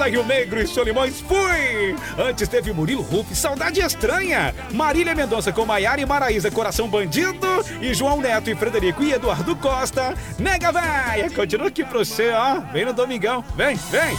Duda Rio Negro e Solimões, fui! Antes teve Murilo Ruff, Saudade Estranha. Marília Mendonça com Maiara e Maraísa, Coração Bandido. E João Neto e Frederico e Eduardo Costa, Nega Véia. Continua aqui pra você, ó. Vem no domingão, vem, vem.